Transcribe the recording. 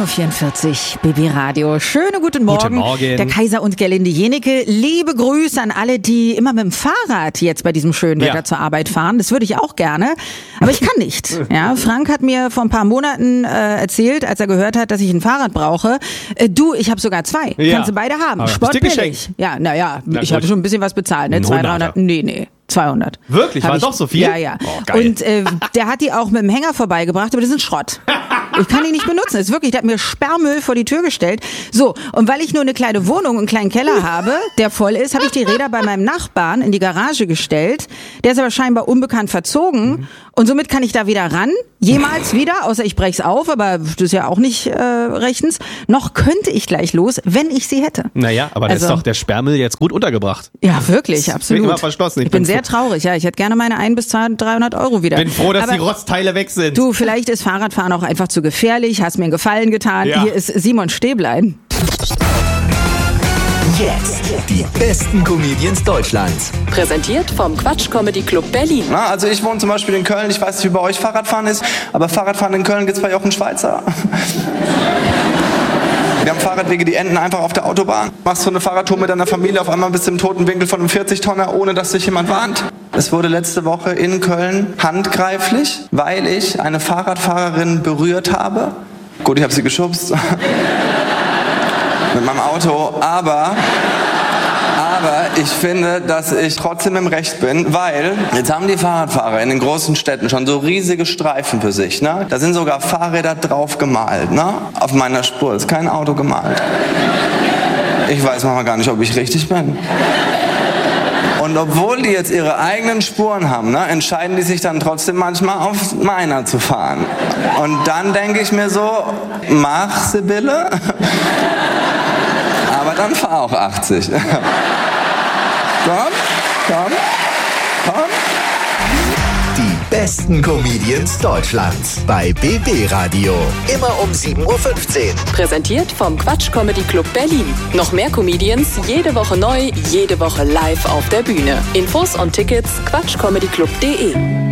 10.44 Uhr, BB Radio. Schönen guten Morgen. Guten Morgen. Der Kaiser und Gerlinde Jenecke. Liebe Grüße an alle, die immer mit dem Fahrrad jetzt bei diesem schönen Wetter zur Arbeit fahren. Das würde ich auch gerne, aber ich kann nicht. Ja, Frank hat mir vor ein paar Monaten erzählt, als er gehört hat, dass ich ein Fahrrad brauche. Ich habe sogar zwei. Ja. Kannst du beide haben. Aber Sportbillig. Ja, naja, ich habe schon ein bisschen was bezahlt. Ne? 200. Nee. 200. Wirklich? War doch so viel? Ja. Oh, geil. Und der hat die auch mit dem Hänger vorbeigebracht, aber das ist ein Schrott. Ich kann die nicht benutzen. Das ist wirklich, der hat mir Sperrmüll vor die Tür gestellt. So, und weil ich nur eine kleine Wohnung und einen kleinen Keller habe, der voll ist, habe ich die Räder bei meinem Nachbarn in die Garage gestellt. Der ist aber scheinbar unbekannt verzogen. Und somit kann ich da weder ran, jemals wieder, außer ich brech's auf, aber das ist ja auch nicht rechtens. Noch könnte ich gleich los, wenn ich sie hätte. Naja, aber da ist doch der Sperrmüll jetzt gut untergebracht. Ja, wirklich, absolut. Bin immer verschlossen. Ich bin sehr traurig, ja. Ich hätte gerne meine 100 bis 300 Euro wieder. Bin froh, dass aber die Rostteile weg sind. Du, vielleicht ist Fahrradfahren auch einfach zu gefährlich. Hast mir einen Gefallen getan. Ja. Hier ist Simon Stäblein. Jetzt die besten Comedians Deutschlands. Präsentiert vom Quatsch Comedy Club Berlin. Na, also ich wohne zum Beispiel in Köln, ich weiß nicht, wie bei euch Fahrradfahren ist, aber Fahrradfahren in Köln gibt's bei auch einen Schweizer. Wir haben Fahrradwege, die enden einfach auf der Autobahn. Machst du eine Fahrradtour mit deiner Familie, auf einmal bist du im toten Winkel von einem 40-Tonner, ohne dass dich jemand warnt. Es wurde letzte Woche in Köln handgreiflich, weil ich eine Fahrradfahrerin berührt habe. Gut, ich habe sie geschubst. Mit meinem Auto, aber ich finde, dass ich trotzdem im Recht bin, weil jetzt haben die Fahrradfahrer in den großen Städten schon so riesige Streifen für sich, ne? Da sind sogar Fahrräder drauf gemalt, ne? Auf meiner Spur ist kein Auto gemalt. Ich weiß manchmal gar nicht, ob ich richtig bin. Und obwohl die jetzt ihre eigenen Spuren haben, ne, entscheiden die sich dann trotzdem manchmal auf meiner zu fahren. Und dann denke ich mir so, mach Sibylle. Aber dann fahr auch 80. Komm. Die besten Comedians Deutschlands bei BB Radio. Immer um 7.15 Uhr. Präsentiert vom Quatsch Comedy Club Berlin. Noch mehr Comedians, jede Woche neu, jede Woche live auf der Bühne. Infos und Tickets quatschcomedyclub.de.